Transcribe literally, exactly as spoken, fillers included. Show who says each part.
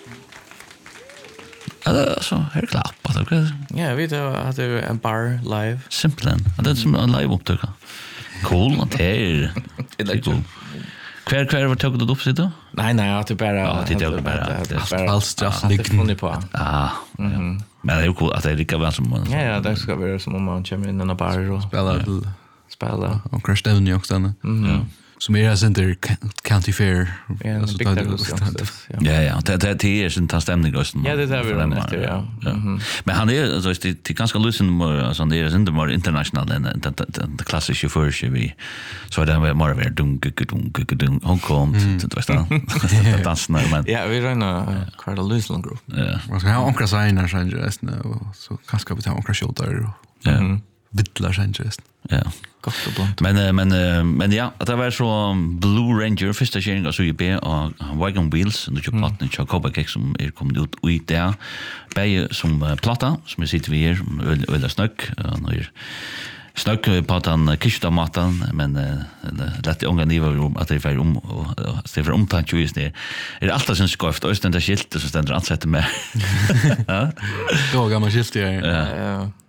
Speaker 1: Alltså, här är klapp. Alltså,
Speaker 2: ja, vi hade ju en bar live.
Speaker 1: Simpelthen. Det är som en live-upptök. Cool, det är...
Speaker 2: Det är cool.
Speaker 1: Kvar kvar var tog det upp sig då?
Speaker 2: Nej nej, att det bara
Speaker 1: ja, det är bara
Speaker 2: det är bara
Speaker 3: alls just ligger
Speaker 2: på.
Speaker 1: Ah. Men det är ju cool att det är lika väl som
Speaker 2: ja, ja, det ska vara som om man kommer in i en bar och
Speaker 3: spelar
Speaker 2: spela
Speaker 3: och crash down i också då.
Speaker 2: Mhm.
Speaker 3: Som är center county fair.
Speaker 2: Ja,
Speaker 1: ja, ja, det det det är sin stämning också.
Speaker 2: Ja, det är vi runt efter, ja.
Speaker 1: Men han är så det det ganska lyssna alltså det är inte mer international än den den klassiska förske vi så där var mer mer dunk dunk dunk Hong Kong det var så dansen men
Speaker 2: ja, vi räna kvar Lyssland group.
Speaker 1: Ja.
Speaker 3: Man ska ha onkra signar sen just nu så kanske vi tar onkra shoulder.
Speaker 1: Ja.
Speaker 3: Vittlar sen just.
Speaker 1: Ja.
Speaker 2: Gott och blant.
Speaker 1: Men men men ja, att det var så Blue Ranger första serien alltså ju be och Wagon Wheels och ju platten och Cobra Cake som är kommit ut och där bäge som platta som sitter vi här eller snack och är snack på den kista matan men lätt unga nivå rum att det är om och det är för omtanke just det är allt som skaft och den där skilt så ständer ansätter med.
Speaker 3: Ja. Då gamla skilt
Speaker 2: ja. Ja.